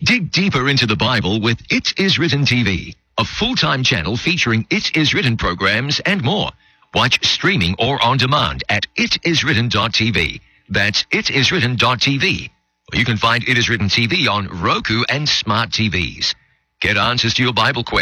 Dig deeper into the Bible with It Is Written TV, a full-time channel featuring It Is Written programs and more. Watch streaming or on demand at itiswritten.tv. That's itiswritten.tv. Or you can find It Is Written TV on Roku and smart TVs. Get answers to your Bible questions